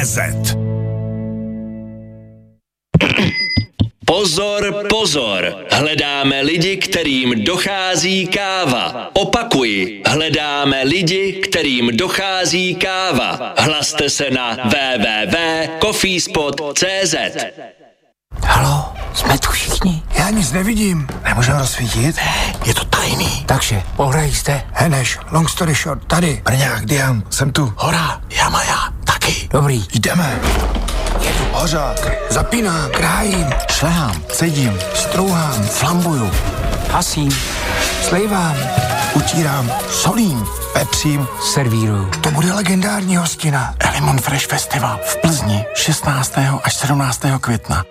Pozor, pozor, hledáme lidi, kterým dochází káva. Opakuji, hledáme lidi, kterým dochází káva. Hlaste se na www.coffeespot.cz. Haló, jsme tu všichni. Já nic nevidím. Nemůžeme rozsvítit? Ne, je to tajný. Takže, pohrají jste? Heneš, long story short, tady. Brňák, Dian, jsem tu. Hora, já, taky. Dobrý. Jdeme. Jedu. Hořák. Zapínám, krájím. Šlehám, cedím, Strouhám. Flambuju. Hasím. Slejvám. utírám, solím, pepřím. Servíruju. To bude legendární hostina. Lemon Fresh Festival v Plzni 16. až 17. května.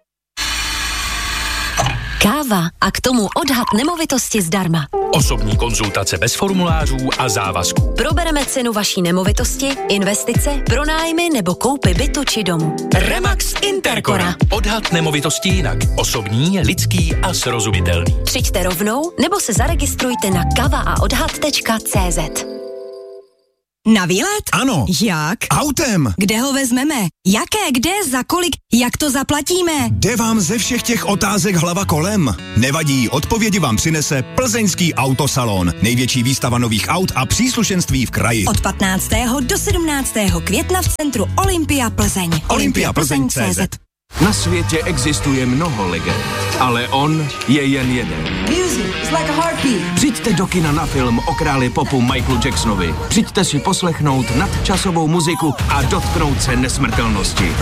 Káva a k tomu odhad nemovitosti zdarma. Osobní konzultace bez formulářů a závazků. Probereme cenu vaší nemovitosti, investice, pronájmy nebo koupy bytu či domu. Remax Intercora. Odhad nemovitosti jinak. Osobní, lidský a srozumitelný. Přijďte rovnou nebo se zaregistrujte na kavaaodhad.cz. Na výlet? Ano. Jak? Autem. Kde ho vezmeme? Jaké, kde, za kolik, jak to zaplatíme? Jde vám ze všech těch otázek hlava kolem? Nevadí, odpovědi vám přinese Plzeňský autosalon. Největší výstava nových aut a příslušenství v kraji. Od 15. do 17. května v centru Olympia Plzeň. olympiaplzeň.cz. Na světě existuje mnoho legend, ale on je jen jeden. Přijďte do kina na film o králi popu Michaelu Jacksonovi. Přijďte si poslechnout nadčasovou muziku a dotknout se nesmrtelnosti.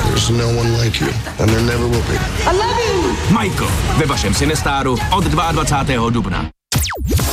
Michael ve vašem Cinestáru od 22. dubna.